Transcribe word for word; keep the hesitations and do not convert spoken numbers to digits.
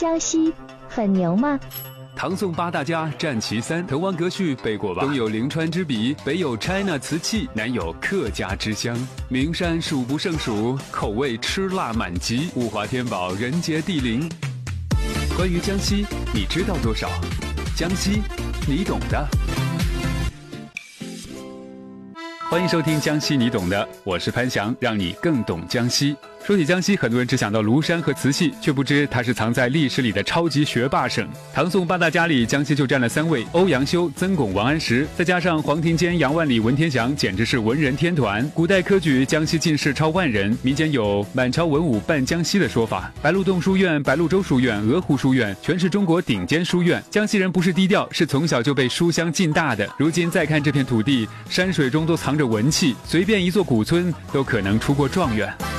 江西很牛吗？ 唐宋八大家占其三，滕王阁序背过吧？东有临川之笔，北有 China 瓷器，南有客家之乡，名山数不胜数，口味吃辣满级，物华天宝，人杰地灵。关于江西，你知道多少？江西，你懂的。欢迎收听江西你懂的，我是潘翔，让你更懂江西。说起江西，很多人只想到庐山和瓷器，却不知它是藏在历史里的超级学霸省。唐宋八大家里，江西就占了三位：欧阳修、曾巩、王安石，再加上黄庭坚、杨万里、文天祥，简直是文人天团。古代科举，江西进士超万人，民间有满朝文武半江西的说法。白鹿洞书院、白鹿洲书院、鹅湖书院，全是中国顶尖书院。江西人不是低调，是从小就被书香浸大的。如今再看这片土地，山水中都藏着文气，随便一座古村都可能出过状元。